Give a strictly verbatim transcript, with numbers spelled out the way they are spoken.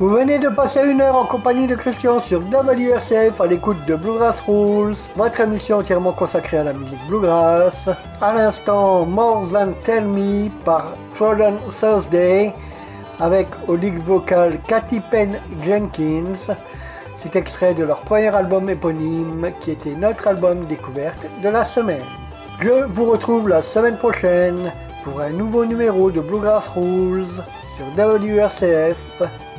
Vous venez de passer une heure en compagnie de Christian sur W R C F à l'écoute de Bluegrass Rules, votre émission entièrement consacrée à la musique bluegrass. À l'instant, More Than Tell Me par Trodden Thursday avec au lead vocal Katy Penn Jenkins. C'est extrait de leur premier album éponyme qui était notre album découverte de la semaine. Je vous retrouve la semaine prochaine pour un nouveau numéro de Bluegrass Rules sur W R C F.